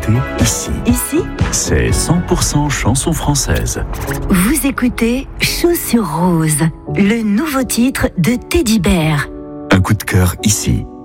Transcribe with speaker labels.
Speaker 1: écoutez ici.
Speaker 2: Ici,
Speaker 1: C'est 100% chanson française.
Speaker 2: vous écoutez Chaussures Roses, le nouveau titre de Teddy Bear.
Speaker 1: Un coup de cœur ici.